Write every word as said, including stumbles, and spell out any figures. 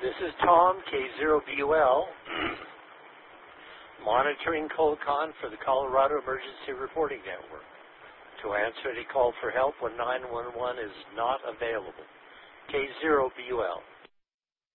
This is Tom, K zero B U L, monitoring Colcon for the Colorado Emergency Reporting Network. To answer any call for help when nine one one is not available. K zero B U L.